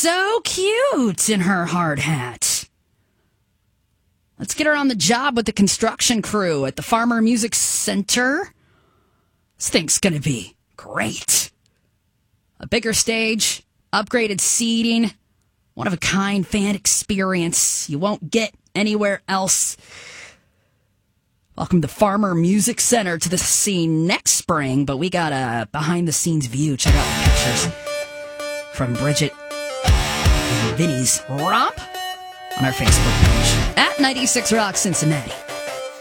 so cute in her hard hat. Let's get her on the job with the construction crew at the Farmer Music Center. This thing's going to be great. A bigger stage, upgraded seating, one-of-a-kind fan experience you won't get anywhere else. Welcome to Farmer Music Center to the scene next spring, but we got a behind-the-scenes view. Check out the pictures from Bridget and Vinny's romp on our Facebook page at 96 Rock Cincinnati.